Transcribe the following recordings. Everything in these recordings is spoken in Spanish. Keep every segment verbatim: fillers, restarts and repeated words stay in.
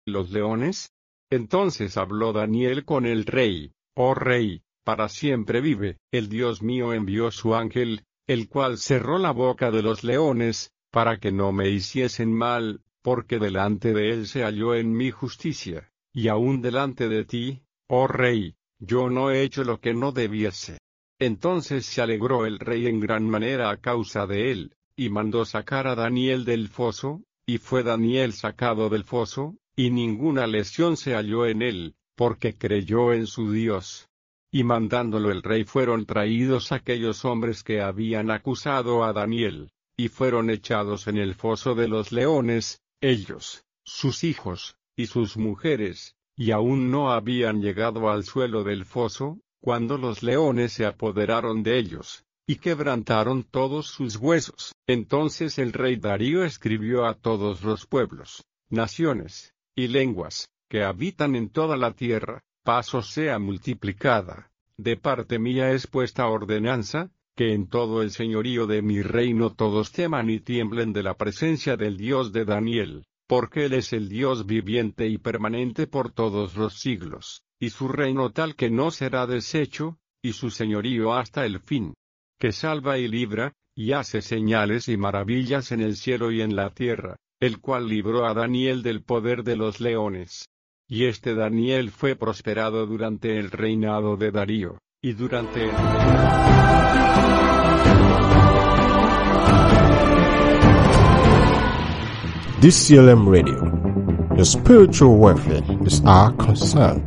¿Los leones? Entonces habló Daniel con el rey: Oh rey, para siempre vive. El Dios mío envió su ángel, el cual cerró la boca de los leones, para que no me hiciesen mal, porque delante de él se halló en mí justicia, y aun delante de ti, oh rey, yo no he hecho lo que no debiese. Entonces se alegró el rey en gran manera a causa de él, y mandó sacar a Daniel del foso, y fue Daniel sacado del foso, y ninguna lesión se halló en él, porque creyó en su Dios. Y mandándolo el rey fueron traídos aquellos hombres que habían acusado a Daniel, y fueron echados en el foso de los leones, ellos, sus hijos, y sus mujeres, y aún no habían llegado al suelo del foso, cuando los leones se apoderaron de ellos, y quebrantaron todos sus huesos. Entonces el rey Darío escribió a todos los pueblos, naciones, y lenguas, que habitan en toda la tierra: paz os sea multiplicada. De parte mía es puesta ordenanza, que en todo el señorío de mi reino todos teman y tiemblen de la presencia del Dios de Daniel, porque él es el Dios viviente y permanente por todos los siglos, y su reino tal que no será deshecho, y su señorío hasta el fin. Que salva y libra, y hace señales y maravillas en el cielo y en la tierra, el cual libró a Daniel del poder de los leones. Y este Daniel fue prosperado durante el reinado de Darío, y durante el D C L M Radio. Your spiritual welfare is our concern.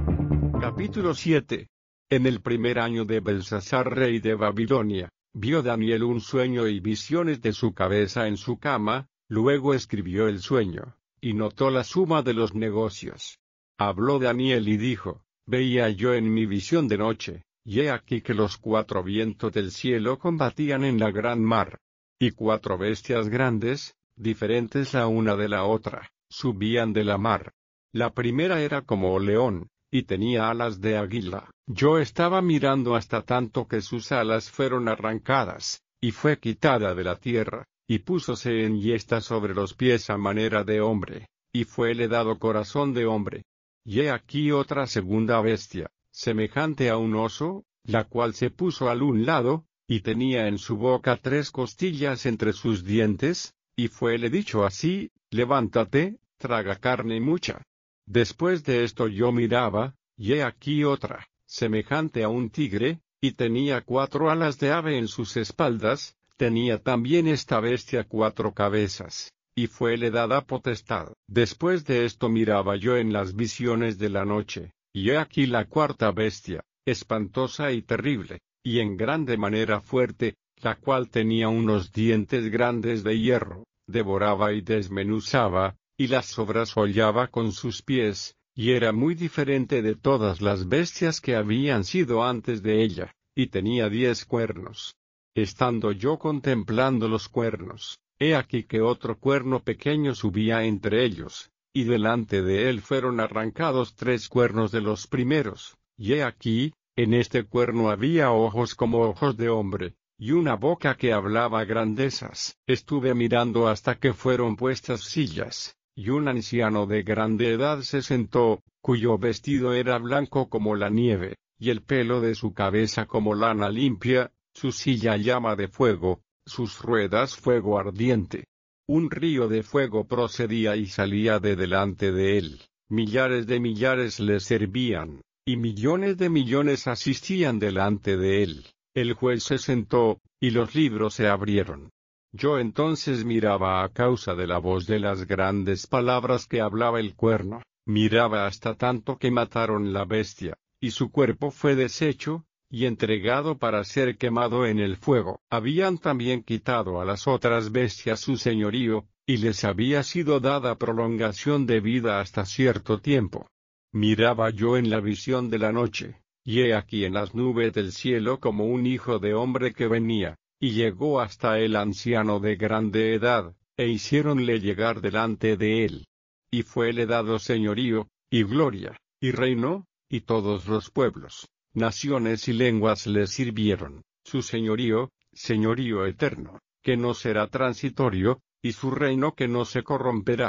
Capítulo siete. En el primer año de Belsasar rey de Babilonia, vio Daniel un sueño y visiones de su cabeza en su cama. Luego escribió el sueño, y notó la suma de los negocios. Habló Daniel y dijo: Veía yo en mi visión de noche, y he aquí que los cuatro vientos del cielo combatían en la gran mar. Y cuatro bestias grandes, diferentes la una de la otra, subían de la mar. La primera era como león, y tenía alas de águila. Yo estaba mirando hasta tanto que sus alas fueron arrancadas, y fue quitada de la tierra, y púsose en yesta sobre los pies a manera de hombre, y fuele dado corazón de hombre. Y he aquí otra segunda bestia, semejante a un oso, la cual se puso al un lado, y tenía en su boca tres costillas entre sus dientes, y fuele dicho así: levántate, traga carne mucha. Después de esto yo miraba, y he aquí otra, semejante a un tigre, y tenía cuatro alas de ave en sus espaldas. Tenía también esta bestia cuatro cabezas, y fuele dada potestad. Después de esto miraba yo en las visiones de la noche, y he aquí la cuarta bestia, espantosa y terrible, y en grande manera fuerte, la cual tenía unos dientes grandes de hierro, devoraba y desmenuzaba, y las sobrasollaba con sus pies, y era muy diferente de todas las bestias que habían sido antes de ella, y tenía diez cuernos. Estando yo contemplando los cuernos, he aquí que otro cuerno pequeño subía entre ellos, y delante de él fueron arrancados tres cuernos de los primeros, y he aquí, en este cuerno había ojos como ojos de hombre, y una boca que hablaba grandezas. Estuve mirando hasta que fueron puestas sillas, y un anciano de grande edad se sentó, cuyo vestido era blanco como la nieve, y el pelo de su cabeza como lana limpia, su silla llama de fuego, sus ruedas fuego ardiente. Un río de fuego procedía y salía de delante de él, millares de millares le servían, y millones de millones asistían delante de él. El juez se sentó, y los libros se abrieron. Yo entonces miraba a causa de la voz de las grandes palabras que hablaba el cuerno, miraba hasta tanto que mataron la bestia, y su cuerpo fue deshecho, y entregado para ser quemado en el fuego. Habían también quitado a las otras bestias su señorío, y les había sido dada prolongación de vida hasta cierto tiempo. Miraba yo en la visión de la noche, y he aquí en las nubes del cielo como un hijo de hombre que venía, y llegó hasta el anciano de grande edad, e hiciéronle llegar delante de él. Y fuele dado señorío, y gloria, y reino, y todos los pueblos, naciones y lenguas le sirvieron. Su señorío, señorío eterno, que no será transitorio, y su reino que no se corromperá.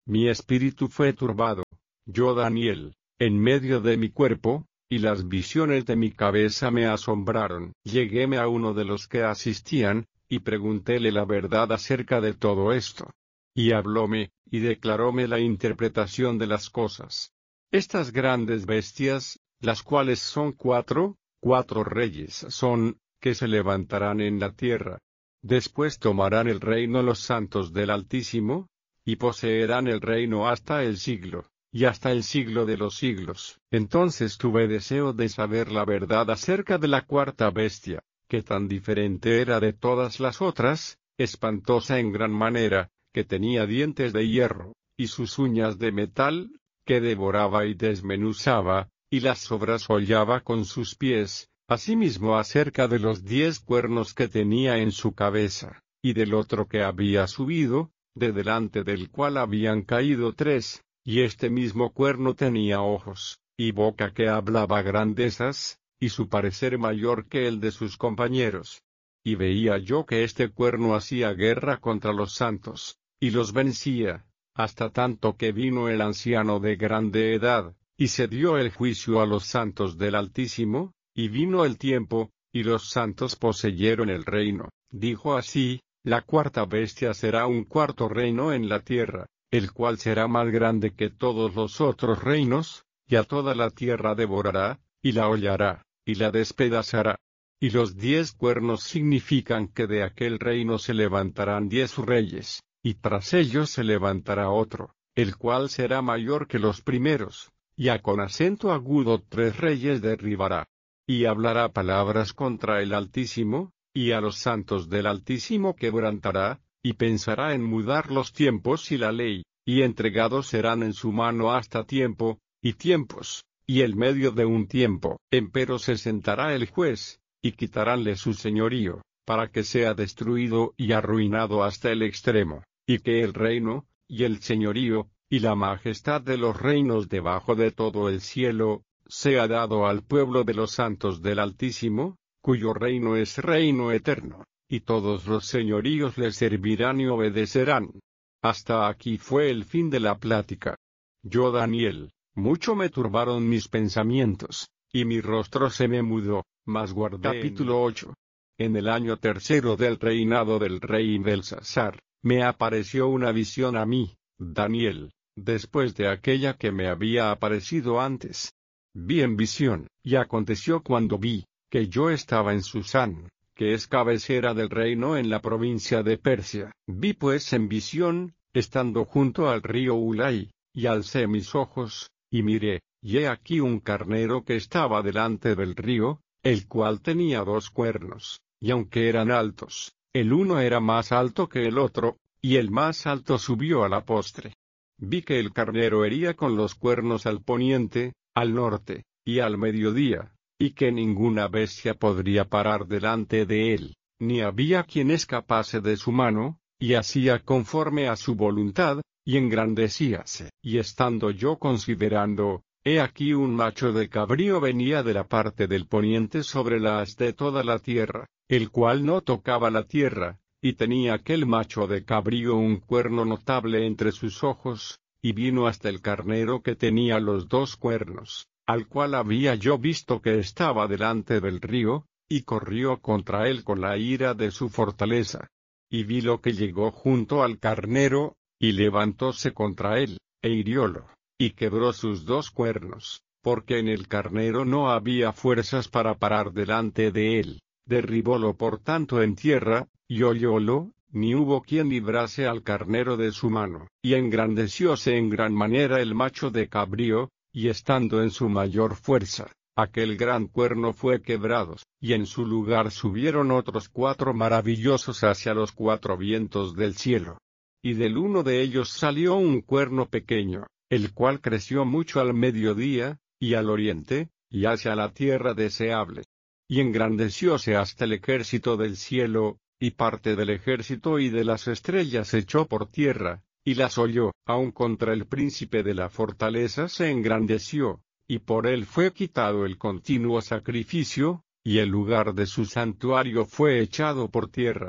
Mi espíritu fue turbado, yo Daniel, en medio de mi cuerpo, y las visiones de mi cabeza me asombraron. Lleguéme a uno de los que asistían, y preguntéle la verdad acerca de todo esto. Y hablóme, y declaróme la interpretación de las cosas. Estas grandes bestias, las cuales son cuatro, cuatro reyes son, que se levantarán en la tierra. Después tomarán el reino los santos del Altísimo, y poseerán el reino hasta el siglo, y hasta el siglo de los siglos. Entonces tuve deseo de saber la verdad acerca de la cuarta bestia, que tan diferente era de todas las otras, espantosa en gran manera, que tenía dientes de hierro, y sus uñas de metal, que devoraba y desmenuzaba, y las obras hollaba con sus pies. Asimismo acerca de los diez cuernos que tenía en su cabeza, y del otro que había subido, de delante del cual habían caído tres, y este mismo cuerno tenía ojos, y boca que hablaba grandezas, y su parecer mayor que el de sus compañeros. Y veía yo que este cuerno hacía guerra contra los santos, y los vencía, hasta tanto que vino el anciano de grande edad, y se dio el juicio a los santos del Altísimo. Y vino el tiempo, y los santos poseyeron el reino. Dijo así, la cuarta bestia será un cuarto reino en la tierra, el cual será más grande que todos los otros reinos, y a toda la tierra devorará, y la hollará, y la despedazará. Y los diez cuernos significan que de aquel reino se levantarán diez reyes, y tras ellos se levantará otro, el cual será mayor que los primeros, y a con acento agudo tres reyes derribará. Y hablará palabras contra el Altísimo, y a los santos del Altísimo quebrantará, y pensará en mudar los tiempos y la ley, y entregados serán en su mano hasta tiempo, y tiempos, y el medio de un tiempo. Empero se sentará el juez, y quitaránle su señorío, para que sea destruido y arruinado hasta el extremo, y que el reino, y el señorío, y la majestad de los reinos debajo de todo el cielo, sea dado al pueblo de los santos del Altísimo, cuyo reino es reino eterno, y todos los señoríos le servirán y obedecerán. Hasta aquí fue el fin de la plática. Yo Daniel, mucho me turbaron mis pensamientos, y mi rostro se me mudó, mas guardé. Capítulo ocho. En el año tercero del reinado del rey Belsasar, me apareció una visión a mí, Daniel, después de aquella que me había aparecido antes. Vi en visión, y aconteció cuando vi, que yo estaba en Susán, que es cabecera del reino en la provincia de Persia. Vi pues en visión, estando junto al río Ulai, y alcé mis ojos, y miré, y he aquí un carnero que estaba delante del río, el cual tenía dos cuernos, y aunque eran altos, el uno era más alto que el otro, y el más alto subió a la postre. Vi que el carnero hería con los cuernos al poniente, al norte, y al mediodía, y que ninguna bestia podría parar delante de él, ni había quien escapase de su mano, y hacía conforme a su voluntad, y engrandecíase. Y estando yo considerando, he aquí un macho de cabrío venía de la parte del poniente sobre la haz de toda la tierra, el cual no tocaba la tierra, y tenía aquel macho de cabrío un cuerno notable entre sus ojos, y vino hasta el carnero que tenía los dos cuernos, al cual había yo visto que estaba delante del río, y corrió contra él con la ira de su fortaleza. Y vi lo que llegó junto al carnero, y levantóse contra él, e hiriólo, y quebró sus dos cuernos, porque en el carnero no había fuerzas para parar delante de él. Derribólo por tanto en tierra, y hollólo, ni hubo quien librase al carnero de su mano. Y engrandecióse en gran manera el macho de cabrío, y estando en su mayor fuerza, aquel gran cuerno fue quebrado, y en su lugar subieron otros cuatro maravillosos hacia los cuatro vientos del cielo. Y del uno de ellos salió un cuerno pequeño, el cual creció mucho al mediodía, y al oriente, y hacia la tierra deseable. Y engrandecióse hasta el ejército del cielo, y parte del ejército y de las estrellas echó por tierra, y las holló. Aun contra el príncipe de la fortaleza se engrandeció, y por él fue quitado el continuo sacrificio, y el lugar de su santuario fue echado por tierra.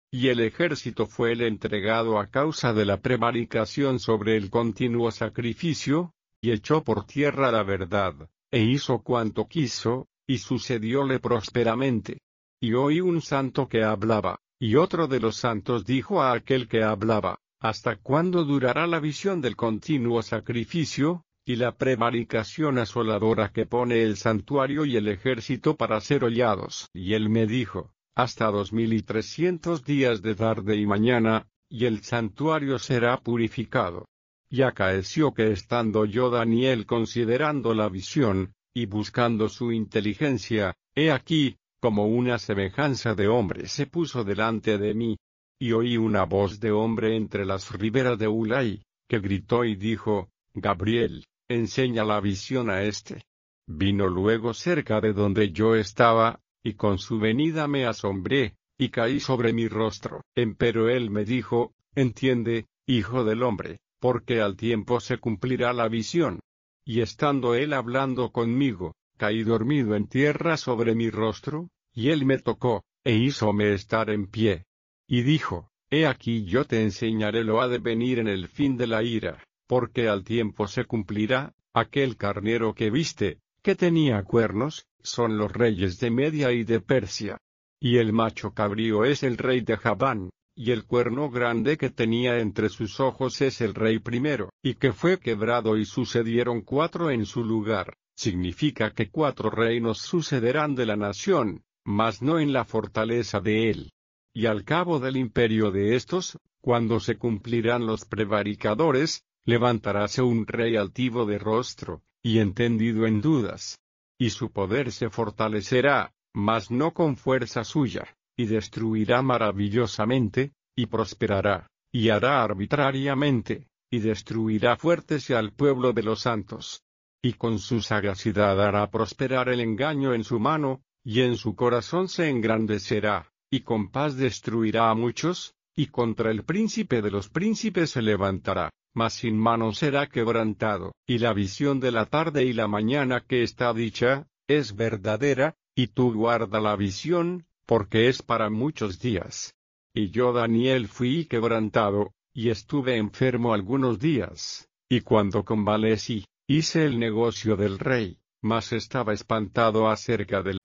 y el ejército fue el entregado a causa de la prevaricación sobre el continuo sacrificio, y echó por tierra la verdad, e hizo cuanto quiso, y sucedióle prósperamente. Y oí un santo que hablaba, y otro de los santos dijo a aquel que hablaba, ¿hasta cuándo durará la visión del continuo sacrificio, y la prevaricación asoladora que pone el santuario y el ejército para ser hollados? Y él me dijo, hasta dos mil y trescientos días de tarde y mañana, y el santuario será purificado. Y acaeció que estando yo Daniel considerando la visión, y buscando su inteligencia, he aquí, como una semejanza de hombre se puso delante de mí. Y oí una voz de hombre entre las riberas de Ulai, que gritó y dijo, Gabriel, enseña la visión a este. Vino luego cerca de donde yo estaba, y con su venida me asombré, y caí sobre mi rostro. Empero él me dijo, entiende, hijo del hombre, porque al tiempo se cumplirá la visión. Y estando él hablando conmigo, caí dormido en tierra sobre mi rostro, y él me tocó, e hízome estar en pie. Y dijo, he aquí yo te enseñaré lo ha de venir en el fin de la ira, porque al tiempo se cumplirá, aquel carnero que viste, que tenía cuernos, son los reyes de Media y de Persia. Y el macho cabrío es el rey de Javán, y el cuerno grande que tenía entre sus ojos es el rey primero, y que fue quebrado y sucedieron cuatro en su lugar, significa que cuatro reinos sucederán de la nación, mas no en la fortaleza de él. Y al cabo del imperio de estos, cuando se cumplirán los prevaricadores, levantaráse un rey altivo de rostro, y entendido en dudas. Y su poder se fortalecerá, mas no con fuerza suya, y destruirá maravillosamente, y prosperará, y hará arbitrariamente, y destruirá fuertes y al pueblo de los santos. Y con su sagacidad hará prosperar el engaño en su mano, y en su corazón se engrandecerá, y con paz destruirá a muchos, y contra el príncipe de los príncipes se levantará, mas sin mano será quebrantado. Y la visión de la tarde y la mañana que está dicha, es verdadera, y tú guarda la visión, porque es para muchos días. Y yo Daniel fui quebrantado, y estuve enfermo algunos días, y cuando convalecí, hice el negocio del rey, mas estaba espantado acerca de